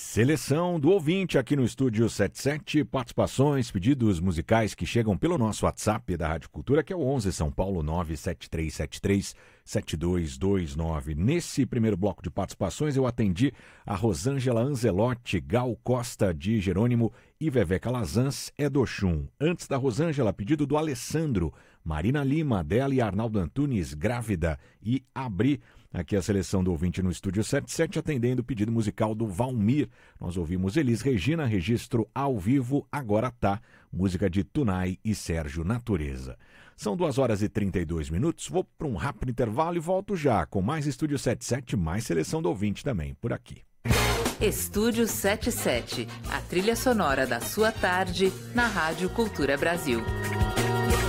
Seleção do ouvinte aqui no Estúdio 77, participações, pedidos musicais que chegam pelo nosso WhatsApp da Rádio Cultura, que é o 11 São Paulo 973737229. Nesse primeiro bloco de participações eu atendi a Rosângela Anzelotti, Gal Costa de Jerônimo e Vevé Calazans é do Oxum. Antes da Rosângela, pedido do Alessandro, Marina Lima, dela e Arnaldo Antunes, grávida, e Abri. Aqui a seleção do ouvinte no Estúdio 77, atendendo o pedido musical do Valmir. Nós ouvimos Elis Regina, registro ao vivo, Agora Tá, música de Tunai e Sérgio Natureza. São 2h32, vou para um rápido intervalo e volto já com mais Estúdio 77, mais seleção do ouvinte também, por aqui. Estúdio 77, a trilha sonora da sua tarde na Rádio Cultura Brasil.